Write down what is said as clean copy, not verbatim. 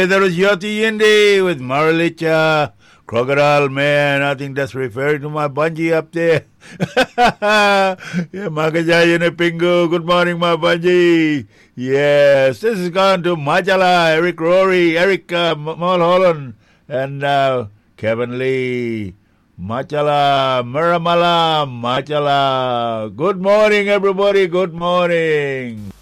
That was Yoti Yindi with Maralicha, Crocodile Man. I think that's referring to my bungee up there. Yeah, Makajaya Pingu. Good morning, my bungee. Yes, this is gone to Majala, Eric Rory, Eric Mulholland, and Kevin Lee. Machala, Maramala, Machala. Good morning, everybody. Good morning.